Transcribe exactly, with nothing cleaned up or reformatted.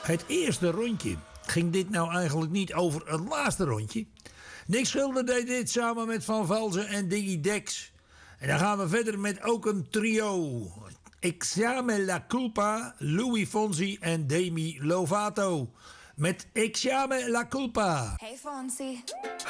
Het eerste rondje. Ging dit nou eigenlijk niet over het laatste rondje? Nick Schilder deed dit samen met Van Velzen en Diggy Dex. En dan gaan we verder met ook een trio. Exame la Culpa, Louis Fonsi en Demi Lovato. Met Exame la Culpa. Hey Fonsi.